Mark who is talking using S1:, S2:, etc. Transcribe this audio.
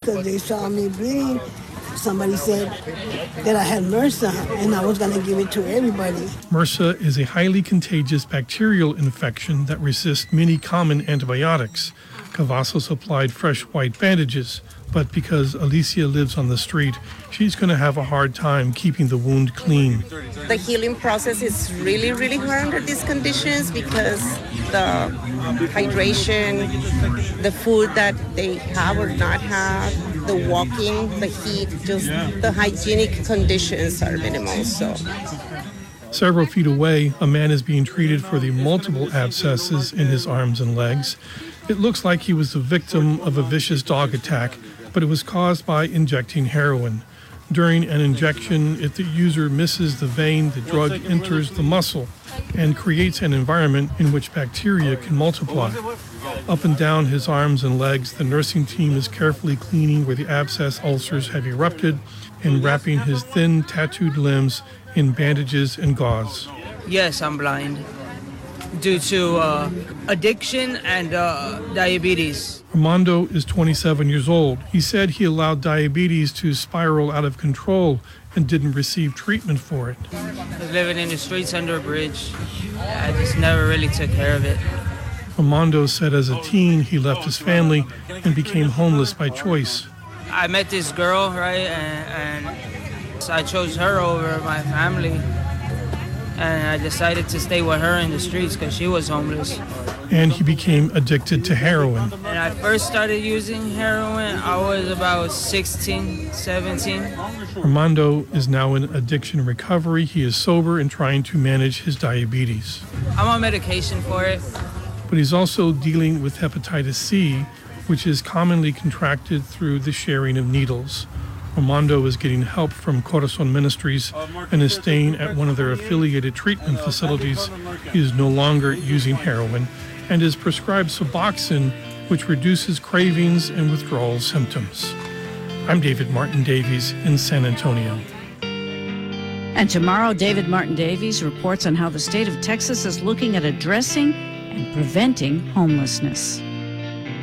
S1: because they saw me bleeding. Somebody said that I had MRSA and I was going to give it to everybody.
S2: MRSA is a highly contagious bacterial infection that resists many common antibiotics. Cavazos applied fresh white bandages, but because Alicia lives on the street, she's going to have a hard time keeping the wound clean.
S3: The healing process is really, really hard under these conditions because the hydration, the food that they have or not have, the walking, the heat, just the hygienic conditions are minimal. So.
S2: Several feet away, a man is being treated for the multiple abscesses in his arms and legs. It looks like he was the victim of a vicious dog attack, but it was caused by injecting heroin. During an injection, if the user misses the vein, the drug enters the muscle and creates an environment in which bacteria can multiply. Up and down his arms and legs, the nursing team is carefully cleaning where the abscess ulcers have erupted and wrapping his thin, tattooed limbs in bandages and gauze.
S4: Yes, I'm blind due to addiction and diabetes.
S2: Armando is 27 years old. He said he allowed diabetes to spiral out of control and didn't receive treatment for it.
S4: I was living in the streets under a bridge. I just never really took care of it.
S2: Armando said as a teen he left his family and became homeless by choice.
S4: I met this girl, right, and so I chose her over my family. And I decided to stay with her in the streets because she was homeless.
S2: And he became addicted to heroin.
S4: When I first started using heroin, I was about 16, 17.
S2: Armando is now in addiction recovery. He is sober and trying to manage his diabetes.
S4: I'm on medication for it.
S2: But he's also dealing with hepatitis C, which is commonly contracted through the sharing of needles. Armando is getting help from Corazon Ministries and is staying at one of their affiliated treatment facilities. He is no longer using heroin and is prescribed Suboxone, which reduces cravings and withdrawal symptoms. I'm David Martin Davies in San Antonio.
S5: And tomorrow, David Martin Davies reports on how the state of Texas is looking at addressing and preventing homelessness.